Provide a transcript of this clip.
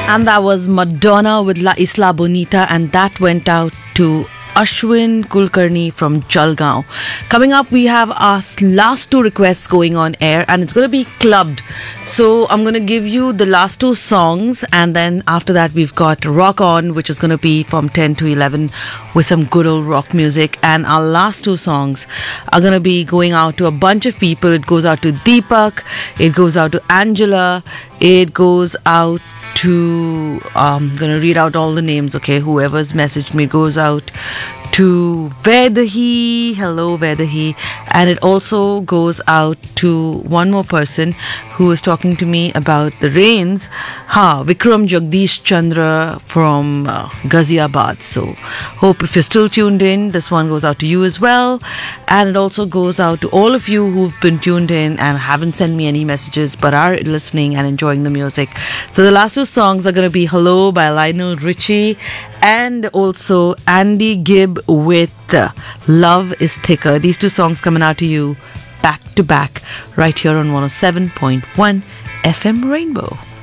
And that was Madonna with La Isla Bonita, and that went out to Ashwin Kulkarni from Jalgaon. Coming up, we have our last two requests going on air, and it's going to be clubbed. So I'm going to give you the last two songs, and then after that we've got Rock On, which is going to be from 10 to 11 with some good old rock music. And our last two songs are going to be going out to a bunch of people. It goes out to Deepak, it goes out to Angela, it goes out to I'm gonna read out all the names, okay? Whoever's messaged me, goes out to Vedahi, hello Vedahi, and it also goes out to one more person who is talking to me about the rains. Vikram Jagdish Chandra from Ghaziabad. So hope if you're still tuned in, this one goes out to you as well. And it also goes out to all of you who've been tuned in and haven't sent me any messages but are listening and enjoying the music. So the last two songs are going to be Hello by Lionel Richie and also Andy Gibb with Love is Thicker. These two songs coming out to you back to back right here on 107.1 FM Rainbow.